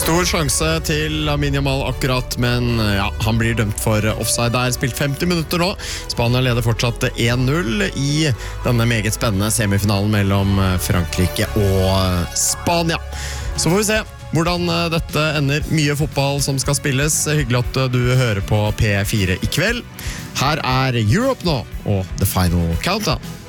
Stor sjanse til Lamine Yamal akkurat, men ja, han blir dømt for offside. Der spilt 50 minutter nå. Spania leder fortsatt 1-0 i denne meget spennende semifinalen mellom Frankrike og Spania. Så får vi se hvordan dette ender. Mye fotball som skal spilles. Hyggelig at du hører på P4 i kveld. Her er Europe nå, og The Final Countdown.